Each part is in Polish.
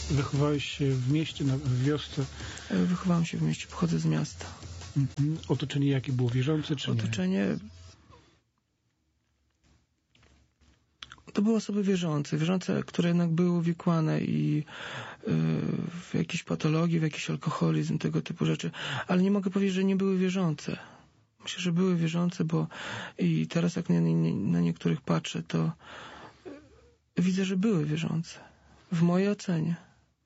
Wychowałeś się w mieście, w wiosce? Wychowałem się w mieście, pochodzę z miasta. Otoczenie jakie było? Wierzące czy nie? Otoczenie... To były osoby wierzące, które jednak były uwikłane i w jakieś patologii, w jakiś alkoholizm, tego typu rzeczy. Ale nie mogę powiedzieć, że nie były wierzące. Myślę, że były wierzące, bo i teraz jak na niektórych patrzę, to widzę, że były wierzące. W mojej ocenie.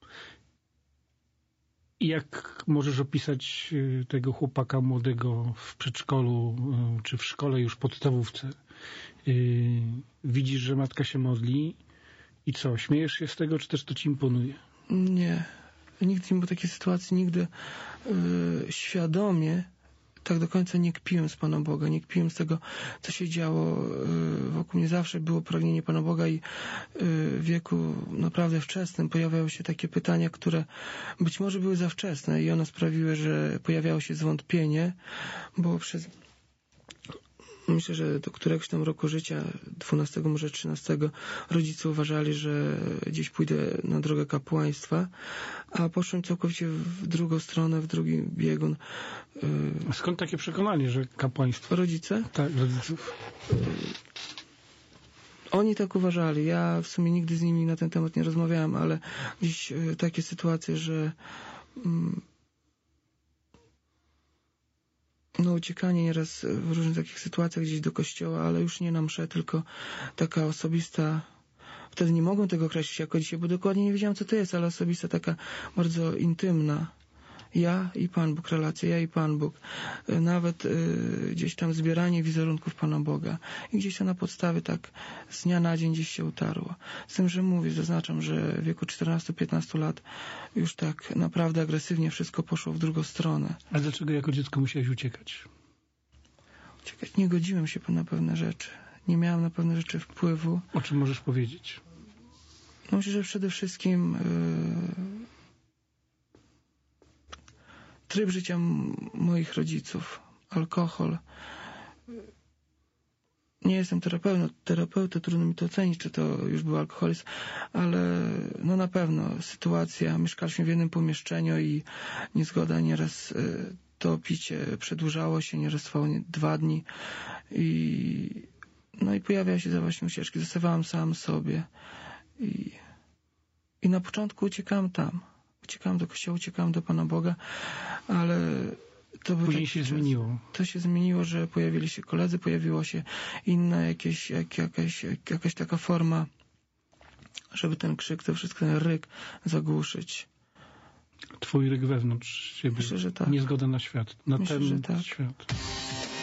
I jak możesz opisać tego chłopaka młodego w przedszkolu, czy w szkole już podstawówce? Widzisz, że matka się modli i co? Śmiejesz się z tego, czy też to ci imponuje? Nie. Nigdy nie było takiej sytuacji, nigdy świadomie tak do końca nie kpiłem z Pana Boga, nie kpiłem z tego, co się działo wokół mnie. Zawsze było pragnienie Pana Boga i w wieku naprawdę wczesnym pojawiały się takie pytania, które być może były za wczesne i one sprawiły, że pojawiało się zwątpienie, bo myślę, że do któregoś tam roku życia, 12, może 13, rodzice uważali, że gdzieś pójdę na drogę kapłaństwa, a poszłem całkowicie w drugą stronę, w drugi biegun. A skąd takie przekonanie, że kapłaństwo? Rodzice? Tak, rodziców. Oni tak uważali. Ja w sumie nigdy z nimi na ten temat nie rozmawiałem, ale gdzieś takie sytuacje, że uciekanie nieraz w różnych takich sytuacjach gdzieś do kościoła, ale już nie na mszę, tylko taka osobista, wtedy nie mogłem tego określić jako dzisiaj, bo dokładnie nie wiedziałem, co to jest, ale osobista, taka bardzo intymna. Ja i Pan Bóg, relacja, ja i Pan Bóg. Nawet gdzieś tam zbieranie wizerunków Pana Boga. I gdzieś to na podstawie tak z dnia na dzień gdzieś się utarło. Z tym, że zaznaczam, że w wieku 14-15 lat już tak naprawdę agresywnie wszystko poszło w drugą stronę. A dlaczego jako dziecko musiałeś uciekać? Uciekać? Nie godziłem się na pewne rzeczy. Nie miałem na pewne rzeczy wpływu. O czym możesz powiedzieć? No myślę, że przede wszystkim tryb życia moich rodziców, alkohol. Nie jestem terapeutą, trudno mi to ocenić, czy to już był alkoholizm, ale no na pewno sytuacja, mieszkaliśmy w jednym pomieszczeniu i niezgoda nieraz to picie przedłużało się, nieraz trwało 2 dni i pojawiały się właśnie ucieczki, zostawałem sam sobie i na początku uciekałem tam. Uciekałem do kościoła, uciekałem do Pana Boga, ale to był później się zmieniło. To się zmieniło, że pojawili się koledzy, pojawiło się inna jakaś taka forma, żeby ten krzyk, to wszystko, ten ryk zagłuszyć. Twój ryk wewnątrz siebie. Myślę, że tak. Niezgoda na świat. Na ten że tak. świat.